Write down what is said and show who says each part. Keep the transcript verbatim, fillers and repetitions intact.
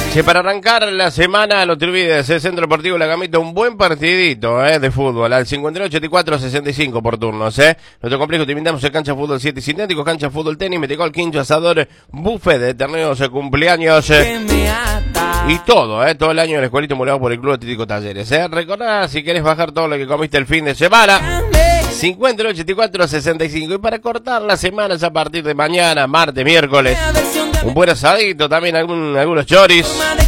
Speaker 1: Che, para arrancar la semana, no te olvides, el Centro Deportivo La Gamita, un buen partidito eh, de fútbol, al cincuenta y nueve ochenta y cuatro sesenta y cinco por turnos, eh. Nuestro complejo te invitamos a cancha fútbol siete sintéticos, cancha fútbol tenis, metegol, quincho, asador, buffet de torneos, cumpleaños, eh, y todo, eh, todo el año en el escuelito molado por el Club Atlético Talleres, eh. Recordá, si querés bajar todo lo que comiste el fin de semana, cincuenta y nueve ochenta y cuatro sesenta y cinco, y para cortar las semanas a partir de mañana, martes, miércoles, un buen asadito, también algún, algunos choris,